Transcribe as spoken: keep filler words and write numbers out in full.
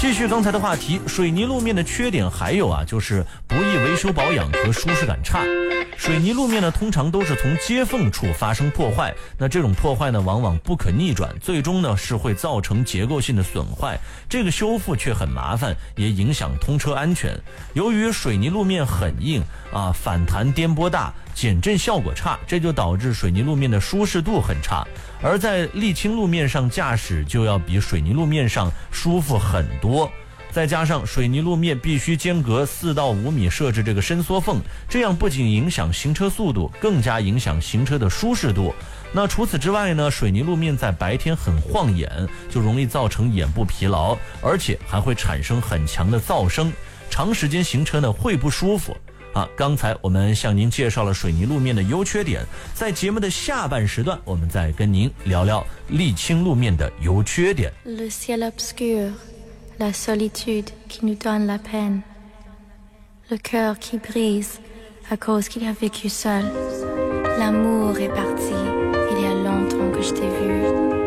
继续刚才的话题，水泥路面的缺点还有啊，就是不易维修保养和舒适感差。水泥路面呢，通常都是从接缝处发生破坏，那这种破坏呢，往往不可逆转，最终呢是会造成结构性的损坏。这个修复却很麻烦，也影响通车安全。由于水泥路面很硬啊，反弹颠簸大，减震效果差，这就导致水泥路面的舒适度很差。而在沥青路面上驾驶就要比水泥路面上舒服很多。再加上水泥路面必须间隔四到五米设置这个伸缩缝，这样不仅影响行车速度，更加影响行车的舒适度。那除此之外呢，水泥路面在白天很晃眼，就容易造成眼部疲劳，而且还会产生很强的噪声，长时间行车呢会不舒服。啊，刚才我们向您介绍了水泥路面的优缺点，在节目的下半时段，我们再跟您聊聊沥青路面的优缺点。 Le ciel obscur, la solitude qui nous donne la peine, le cœur qui brise à cause qu'il a vécu seul. L'amour est parti, il y a longtemps que je t'ai vu.